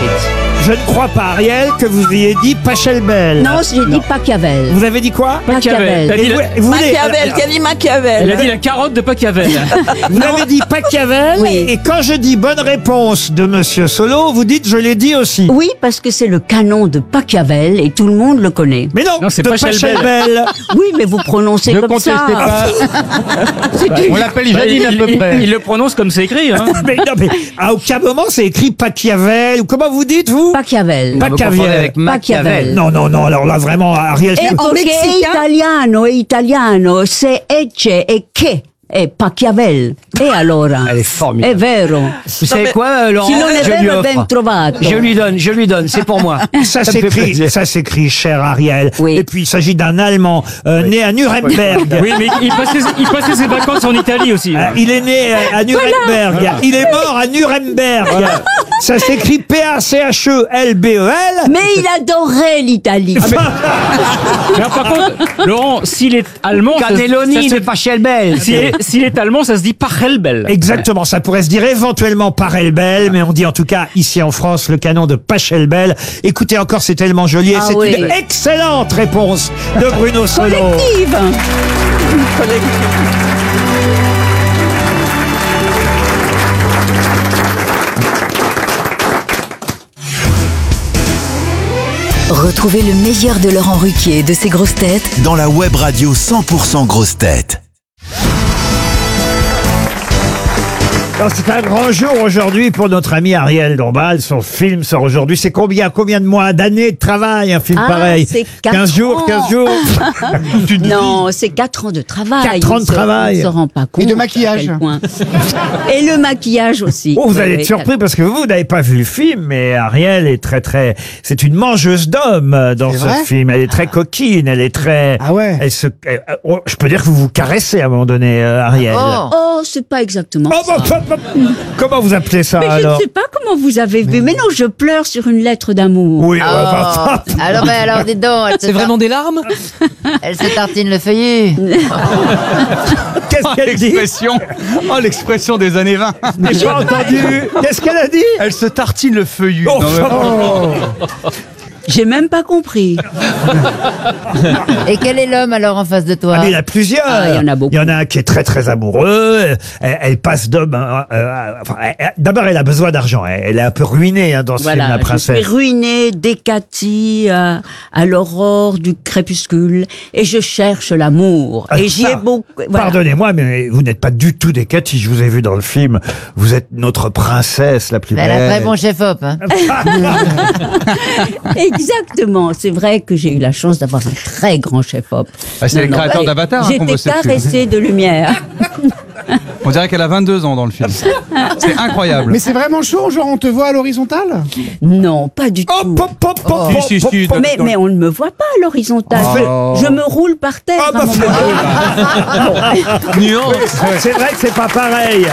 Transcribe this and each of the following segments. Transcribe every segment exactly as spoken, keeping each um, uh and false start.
écrite. Je ne crois pas, Ariel, que vous ayez dit Pachelbel. Non, j'ai dit Machiavel. Vous avez dit quoi? Machiavel. T'as dit la- vous voulez- Machiavel, qui a dit Machiavel. Elle a dit la carotte de Machiavel. Vous avez dit Machiavel, Oui. et quand je dis bonne réponse de Monsieur Solo, vous dites je l'ai dit aussi. Oui, parce que c'est le canon de Machiavel et tout le monde le connaît. Mais non, Non, c'est de Pachelbel. Pachelbel. Oui, mais vous prononcez Ne comme contestez ça. pas. On l'appelle Janine à peu il, près. il le prononce comme c'est écrit. Hein. Mais non, mais à aucun moment c'est écrit Machiavel. Ou comment vous dites, vous? Machiavel. Pas- Vous confondez avec Machiavel. Machiavel. Non, non, non, alors là, vraiment, Ariel... E c'est- perché mexicain? italiano, è italiano, se ecce e che è Machiavel. E allora? Elle est formidable. È vero. Vous savez quoi, euh, Laurent? Si non è Je lui vero, ben offre. trovato. Je lui donne, je lui donne, c'est pour moi. Ça Ça me fait s'écrit, plaisir. ça s'écrit, cher Ariel. Oui. Et puis il s'agit d'un Allemand euh, né à Nuremberg. Oui, mais il passait, il passait ses vacances en Italie aussi. Euh, il est né euh, à Nuremberg. Il est mort à Nuremberg. Ça s'écrit P A C H E L B E L. Mais il adorait l'Italie. Mais alors, par contre, Laurent, s'il est allemand, ça, Cannelloni ça de se- Pachelbel. s'il est, s'il est allemand, ça se dit Pachelbel. Exactement, ça pourrait se dire éventuellement Pachelbel, mais on dit en tout cas ici en France le canon de Pachelbel. Écoutez encore, c'est tellement joli et Ah c'est oui. une excellente réponse de Bruno Solo. Collective. Retrouvez le meilleur de Laurent Ruquier et de ses grosses têtes dans la web radio cent pour cent grosses têtes. Alors, c'est un grand jour aujourd'hui pour notre ami Ariel Dombal. Son film sort aujourd'hui. C'est combien, combien de mois, d'années de travail, un film Ah, pareil? c'est quatre quinze jours, ans. quinze jours. Non, c'est quatre ans de travail. Quatre ans de On se- travail. On se rend pas compte. Et de à maquillage. quel point. Et le maquillage aussi. Oh, vous allez Oui, être surpris parce que vous, vous n'avez pas vu le film, mais Ariel est très très, c'est une mangeuse d'hommes euh, dans C'est ce vrai film. Elle est très coquine, elle est très, Ah ouais. elle se, elle- oh, je peux dire que vous vous caressez à un moment donné, euh, Ariel. Oh, c'est pas exactement Oh, ça. bah, bah, bah, comment vous appelez ça Mais je alors? ne sais pas comment vous avez vu. Mais non, je pleure sur une lettre d'amour. Oui, ouais, bah, bah, Alors, ben, alors, dis donc, elle se, C'est vraiment des larmes elle se tartine le feuillet. qu'est-ce qu'elle dit? L'expression, oh l'expression des années vingt. J'ai pas entendu. Qu'est-ce qu'elle a dit? Elle se tartine le feuillu. Oh, Non, mais- oh. J'ai même pas compris. Et quel est l'homme alors en face de toi? Ah, mais il y en a plusieurs. Ah, il y en a beaucoup. Il y en a un qui est très très amoureux. Elle, elle passe d'homme. hein, euh, enfin, elle- elle- D'abord, elle a besoin d'argent. Elle, elle est un peu ruinée hein, dans ce film, Voilà, la je suis princesse. ruinée dès Cathy à, à l'aurore du crépuscule et je cherche l'amour. Ah, Et j'y ai ça, beaucoup. voilà. Pardonnez-moi, mais vous n'êtes pas du tout des Cathy. Je vous ai vu dans le film. Vous êtes notre princesse la plus Elle belle. a un très bon chef-op. Hein. Exactement. C'est vrai que j'ai eu la chance d'avoir un très grand chef-op. Ah, c'est Non, les non, créateurs ouais, d'Avatar hein, qu'on J'étais bossait dessus. caressée de lumière. On dirait qu'elle a vingt-deux ans dans le film. C'est incroyable. Mais c'est vraiment chaud, genre on te voit à l'horizontale? Non, pas du tout. Hop, hop, hop, hop, hop, Si, si, hop, si, hop. Mais, mais on ne me voit pas à l'horizontale. Oh. Je me roule par terre. Ah, bah, à un moment donné. Nuance. C'est vrai que c'est pas pareil.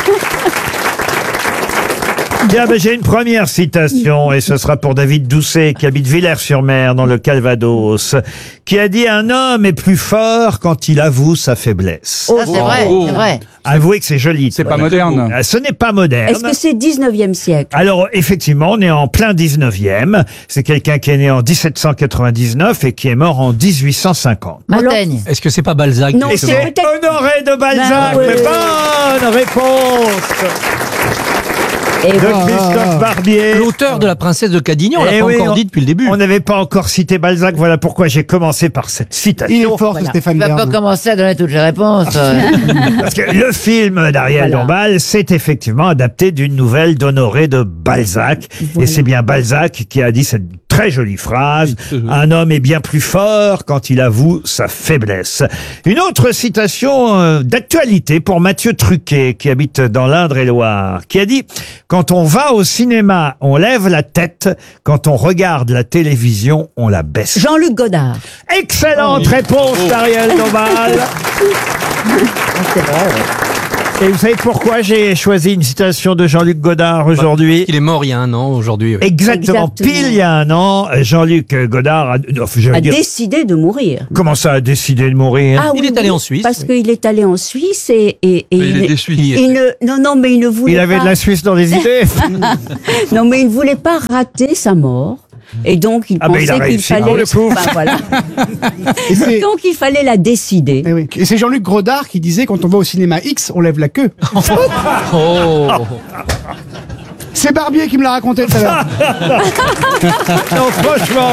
Bien, ben, j'ai une première citation et ce sera pour David Doucet qui habite Villers-sur-Mer dans le Calvados, qui a dit: un homme est plus fort quand il avoue sa faiblesse. Ça, c'est vrai, c'est vrai. Avouez que c'est joli. C'est pas moderne. Ah, ce n'est pas moderne. Est-ce que c'est dix-neuvième siècle? Alors, effectivement, on est en plein dix-neuvième. C'est quelqu'un qui est né en dix-sept cent quatre-vingt-dix-neuf et qui est mort en dix-huit cent cinquante. Montaigne. Est-ce que c'est pas Balzac Non, Et c'est c'est peut-être- Honoré de Balzac. Ben oui. Mais bonne réponse Et de voilà. Christophe Barbier. L'auteur de la princesse de Cadignan, on l'a Eh pas oui, encore on- dit depuis le début. On n'avait pas encore cité Balzac, voilà pourquoi j'ai commencé par cette Il citation. est fort, ce Stéphane Tu vas pas Bern. commencer à donner toutes les réponses. toi. Parce que le film d'Ariel Voilà. Dombal, c'est effectivement adapté d'une nouvelle d'Honoré de Balzac. Et c'est bien Balzac qui a dit cette très jolie phrase: un homme est bien plus fort quand il avoue sa faiblesse. Une autre citation euh, d'actualité pour Mathieu Truquet, qui habite dans l'Indre-et-Loire, qui a dit: quand on va au cinéma, on lève la tête. Quand on regarde la télévision, on la baisse. Jean-Luc Godard. Excellente réponse d'Ariel Dombal. C'est vrai, ouais. Et vous savez pourquoi j'ai choisi une citation de Jean-Luc Godard aujourd'hui? Il est mort il y a un an aujourd'hui. oui. Exactement, Exactement. pile il y a un an, Jean-Luc Godard a, non, je veux A dire, décidé de mourir. comment ça a décidé de mourir? Ah Il oui, est allé oui, en Suisse, Parce oui. qu'il est allé en Suisse et, et, et il est ne- déçu. il ne, non, non, mais il ne voulait Il avait pas. de la Suisse dans les idées. Non, mais il ne voulait pas rater sa mort. Et donc, il Ah, mais il a pensait qu'il réussi, fallait. le pauvre. Ben, voilà. Et c'est Donc, il fallait la décider. eh oui. Et c'est Jean-Luc Godard qui disait quand on va au cinéma X, on lève la queue. Oh. C'est Barbier qui me l'a raconté tout à l'heure. Non, franchement.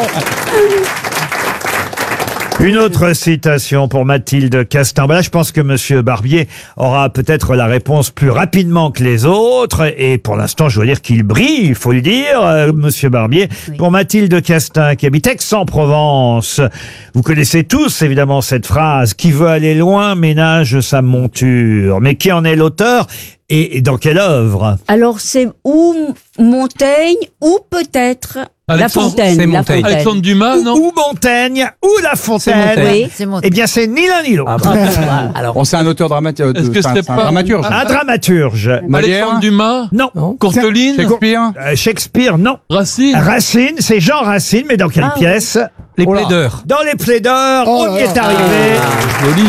Une autre citation pour Mathilde Castin. Ben là, je pense que Monsieur Barbier aura peut-être la réponse plus rapidement que les autres. Et pour l'instant, je dois dire qu'il brille, il faut le dire, euh, Monsieur Barbier. Oui. Pour Mathilde Castin, qui habite Aix-en-Provence. Vous connaissez tous, évidemment, cette phrase. Qui veut aller loin ménage sa monture. Mais qui en est l'auteur et, et dans quelle œuvre? Alors, c'est ou Montaigne ou peut-être La Alexandre- Fontaine. c'est La Montaigne. Fontaine. Alexandre Dumas, non? Ou Montaigne, ou La Fontaine. Montaigne. Oui. C'est mon Eh bien, c'est ni l'un ni l'autre. Alors, Bon, c'est un auteur dramatique. Est-ce que c'est un, c'est c'est un pas- dramaturge. Un dramaturge. Molière, Alexandre Dumas? Non. Courteline? Shakespeare. Euh, Shakespeare, non. Racine? Racine, c'est Jean Racine, mais dans quelle Ah, pièce? les Oh là. plaideurs. Dans Les Plaideurs, Oh on là y est là. arrivé. Joli.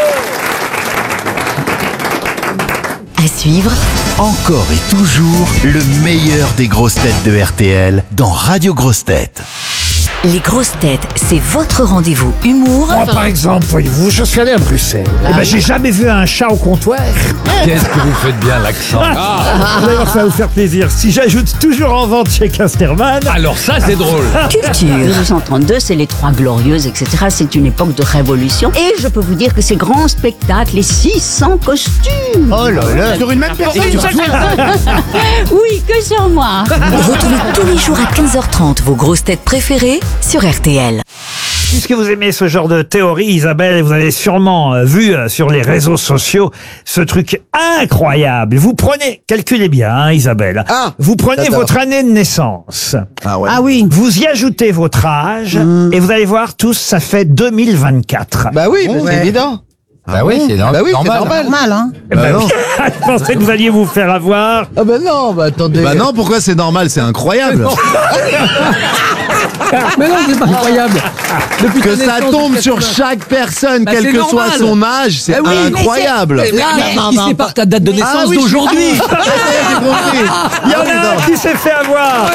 À suivre, Encore et toujours, le meilleur des grosses têtes de R T L dans Radio Grosses Têtes. les grosses têtes, c'est votre rendez-vous humour Moi, par exemple, voyez-vous, je suis allé à Bruxelles. Eh ben, j'ai jamais vu un chat au comptoir. Qu'est-ce que vous faites bien l'accent? Vous allez voir, ça va vous faire plaisir. Si j'ajoute toujours en vente chez Casterman. Alors ça, c'est drôle. culture. mille huit cent trente-deux, c'est les Trois Glorieuses, et cetera. C'est une époque de révolution. Et je peux vous dire que ces grands spectacles, les six cents costumes. Oh là là. Sur une même personne. Oui, que sur moi. Retrouvez tous les jours à quinze heures trente vos grosses têtes préférées sur R T L. Puisque vous aimez ce genre de théorie, Isabelle, vous avez sûrement euh, vu euh, sur les réseaux sociaux ce truc incroyable. Vous prenez, calculez bien, hein, Isabelle. Ah, vous prenez j'adore. votre année de naissance. Ah ouais. Ah oui. Vous y ajoutez votre âge et vous allez voir tous, ça fait deux mille vingt-quatre. Bah oui, mais c'est évident. Bah oui, c'est no- Bah oui, c'est normal. normal. Normal, hein. Eh ben, Bah non. je pensais que vous alliez vous faire avoir. Ah bah non, bah attendez. Bah non, pourquoi c'est normal? C'est incroyable. Mais non, c'est pas incroyable. Depuis Que ta ça naissance tombe jusqu'à sur maintenant. chaque personne, Bah, quel c'est que soit normal. son âge, c'est Bah oui, mais incroyable. Là, il sépare ta date de naissance Ah oui, je- d'aujourd'hui. Ah, ça y est, j'ai compris. Il y en Ah oui, a un non. qui s'est fait avoir.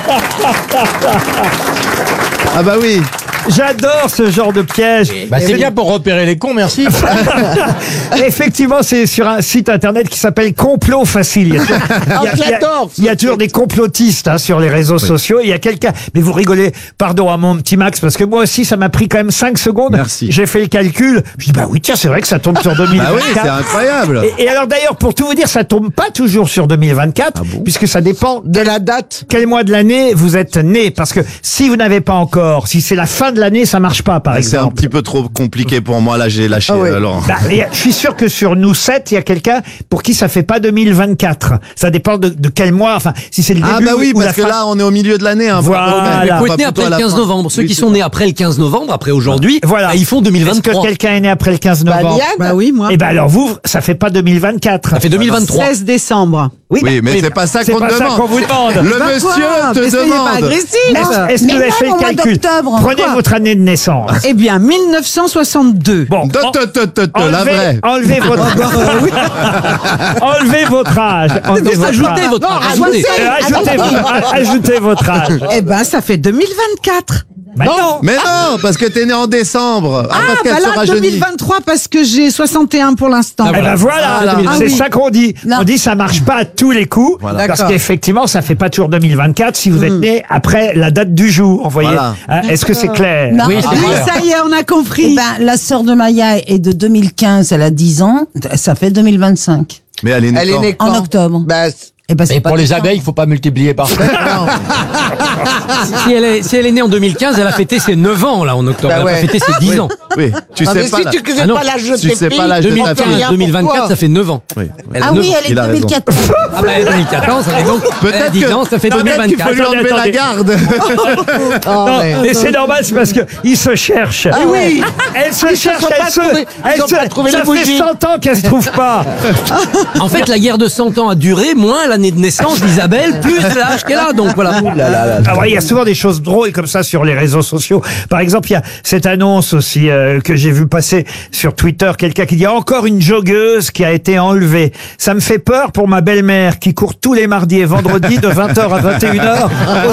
Ah bah oui. J'adore ce genre de piège. Bah, c'est bien pour repérer les cons, merci. Effectivement, c'est sur un site internet qui s'appelle Complot Facile. Il y a, il y a- il y a- il y a toujours des complotistes hein, sur les réseaux sociaux. Il y a quelqu'un, mais vous rigolez, pardon à mon petit Max, parce que moi aussi, ça m'a pris quand même cinq secondes. Merci. J'ai fait le calcul. Je dis, bah oui, tiens, c'est vrai que ça tombe sur deux mille Bah oui, vingt-quatre. c'est incroyable. Et, et alors d'ailleurs, pour tout vous dire, ça tombe pas toujours sur deux mille vingt-quatre, puisque ça dépend De la date. quel mois de l'année vous êtes né. Parce que si vous n'avez pas encore, si c'est la fin de l'année, ça marche pas, par Ah, C'est un exemple. petit peu trop compliqué pour moi, là j'ai lâché euh, Laurent. Bah, et je suis sûr que sur nous sept, il y a quelqu'un pour qui ça fait pas deux mille vingt-quatre. Ça dépend de, de quel mois, enfin, si c'est le début Ah bah oui, ou la parce que fin. là on est au milieu de l'année. Hein, Voilà. pas- Il Il pas faut être né plutôt après à le la quinze fin. novembre. Ceux Oui, qui c'est sont ça. nés après le quinze novembre, après aujourd'hui, Voilà. bah, ils font deux mille Est-ce que vingt-trois. quelqu'un est né après le quinze novembre? Bah oui, moi. Eh ben alors vous, ça fait pas deux mille vingt-quatre. Ça fait deux mille vingt-trois. seize décembre. Oui, Oui, mais oui, c'est pas ça c'est qu'on pas te ça demande. qu'on vous demande. Le monsieur te demande. Est-ce est-ce que vous avez fait le calcul? Prenez votre année de naissance. Eh bien, mille neuf cent soixante-deux. Bon, Te- en- te- te- te- te, la enlevez, vraie. enlevez votre enlevez votre âge. Enlevez votre Ajoutez âge. votre âge. ajoutez. Ajoutez. Euh, Ajoutez, vo- ajoutez votre âge. Eh ben, ça fait deux mille vingt-quatre. Bah non. Mais non, parce que t'es né en décembre. Ah, Ah, parce qu'elle bah se là, rajeunit. deux mille vingt-trois, parce que j'ai soixante et un pour l'instant. Eh ben voilà, Voilà. c'est Ah oui. ça qu'on dit. Non. On dit ça marche pas à tous les coups, Voilà. parce D'accord. qu'effectivement ça fait pas toujours deux mille vingt-quatre si vous êtes né après la date du jour. Vous voyez. Voilà. Hein, est-ce que c'est clair? Oui, c'est Oui, clair. ça y est, on a compris. Eh ben, la sœur de Maya est de deux mille quinze, elle a dix ans, ça fait deux mille vingt-cinq. Mais elle est née Elle est quand née En quand octobre. Bah, Eh ben, Mais c'est pas pour les décent. abeilles, il faut pas multiplier par sept. Si elle, est, si elle est née en deux mille quinze, elle a fêté ses neuf ans, là, en octobre. Bah Elle a ouais. pas fêté ses dix Oui. ans. Oui, tu Ah, sais mais pas. si là. tu connais Ah non, pas l'âge de tu tes sais pas filles, l'âge de deux mille ta quinze, fille. deux mille vingt-quatre, pourquoi ça fait neuf ans. Oui, Elle a Ah neuf oui, ans. elle est il a de raison. deux mille quatorze. Ah bah, deux mille quatorze, ça fait donc elle a Peut-être dix que- ans, ça fait peut-être qu'il faut deux mille vingt-quatre. lui enlever la Attendez, garde. Non, mais- mais c'est normal, c'est parce qu'ils se cherchent. Ah oui. Elle se Ils se cherche, sont elle pas se, trouvés- ils elle ont se, pas trouvé ça les fait bougies. cent ans qu'elle se trouve pas. En fait, la guerre de cent ans a duré, moins l'année de naissance d'Isabelle, plus l'âge qu'elle a, donc voilà. Ah ouais, il y a souvent des choses drôles comme ça sur les réseaux sociaux. Par exemple, il y a cette annonce aussi euh, que j'ai vu passer sur Twitter, quelqu'un qui dit encore une joggeuse qui a été enlevée. Ça me fait peur pour ma belle-mère qui court tous les mardis et vendredis de vingt heures à vingt et une heures au